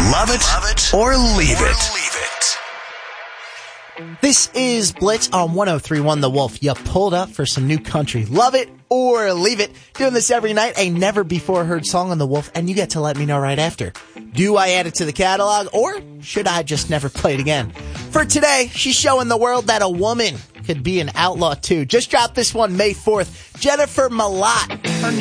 Love it or leave it. This is Blitz on 103.1 The Wolf. You pulled up for some new country. Love it or leave it. Doing this every night. A never-before-heard song on The Wolf, and you get to let me know right after. Do I add it to the catalog, or should I just never play it again? For today, she's showing the world that a woman could be an outlaw, too. Just dropped this one May 4th. Jennifer Malott.